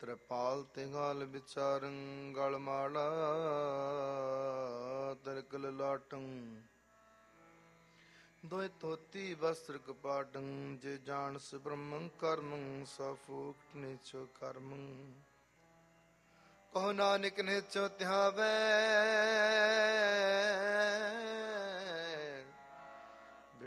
ਤ੍ਰਿਪਾਲ ਤਿੰਗਾਲ ਵਿਚਾਰੰ ਗਲ ਮਾਲਾ ਤਿਲਕ ਲਾਟੰ ਦੋਇ ਧੋਤੀ ਵਸਤਰ ਕਪਾਟੰ ਜੇ ਜਾਣਸ ਬ੍ਰਹਮੰ ਕਰਮੰ ਸਫੂਕਟ ਨਿਚੋ ਕਰਮੰ ਕਹੋ ਨਾਨਕ ਨਿਚੋ ਧਿਆਵੈ